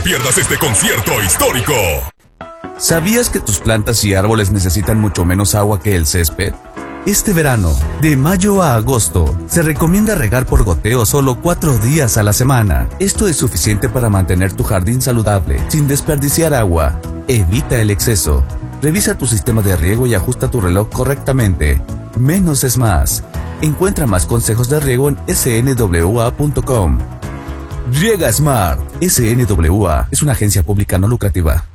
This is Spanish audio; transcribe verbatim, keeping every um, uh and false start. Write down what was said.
pierdas este concierto histórico. ¿Sabías que tus plantas y árboles necesitan mucho menos agua que el césped? Este verano, de mayo a agosto, se recomienda regar por goteo solo cuatro días a la semana. Esto es suficiente para mantener tu jardín saludable, sin desperdiciar agua. Evita el exceso. Revisa tu sistema de riego y ajusta tu reloj correctamente. Menos es más. Encuentra más consejos de riego en S N W A punto com. Riega Smart. S N W A es una agencia pública no lucrativa.